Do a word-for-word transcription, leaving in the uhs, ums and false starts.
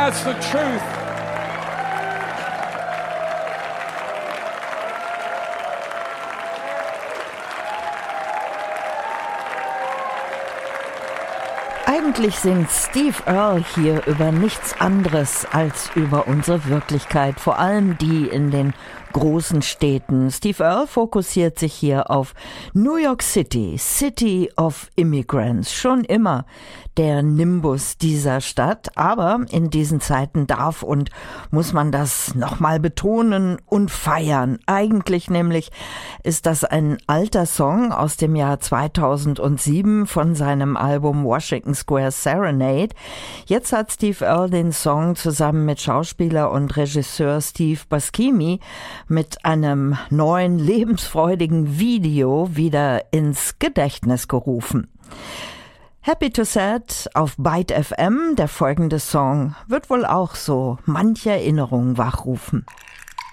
that's the truth. Eigentlich singt Steve Earle hier über nichts anderes als über unsere Wirklichkeit, vor allem die in den großen Städten. Steve Earle fokussiert sich hier auf New York City, City of Immigrants, schon immer der Nimbus dieser Stadt, aber in diesen Zeiten darf und muss man das nochmal betonen und feiern. Eigentlich nämlich ist das ein alter Song aus dem Jahr zweitausendsieben von seinem Album Washington Square Serenade. Jetzt hat Steve Earle den Song zusammen mit Schauspieler und Regisseur Steve Buscemi mit einem neuen, lebensfreudigen Video wieder ins Gedächtnis gerufen. Happy to Sad auf Byte F M, der folgende Song wird wohl auch so manche Erinnerung wachrufen.